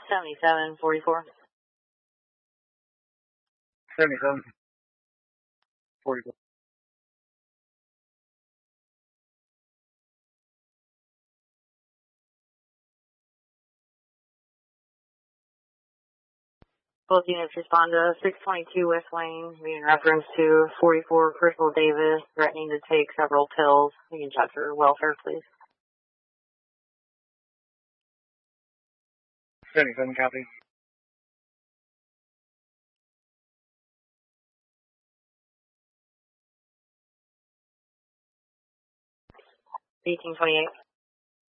7744. 7744. Both units respond to 622 West Lane, being in reference to 44 Crystal Davis, threatening to take several pills. You can check her welfare, please. 77 copy. $1828.